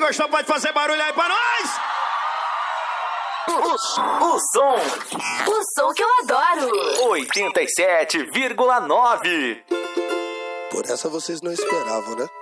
gostou pode fazer barulho aí pra nós! O som que eu adoro. 87,9. Por essa vocês não esperavam, né?